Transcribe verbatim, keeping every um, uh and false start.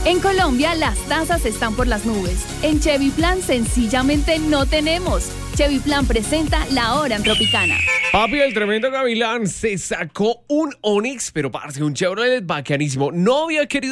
En Colombia, las tasas están por las nubes. En Chevy Plan, sencillamente no tenemos. Chevy Plan presenta La Hora en Tropicana. Papi, el tremendo Gavilán se sacó un Onix, pero parce, un Chevrolet bacanísimo. No había querido